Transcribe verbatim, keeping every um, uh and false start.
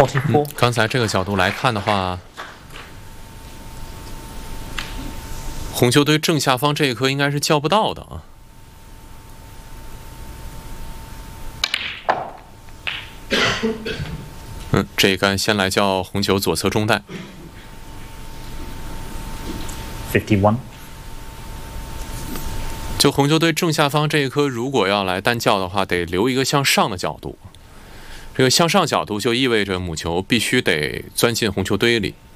forty-four、 嗯。刚才这个角度来看的话，红球队正下方这一颗应该是叫不到的啊。嗯，这一杆先来叫红球左侧中带。 fifty-one。 就红球队正下方这一颗，如果要来单叫的话，得留一个向上的角度。这个向上角度就意味着母球必须得钻进红球堆里。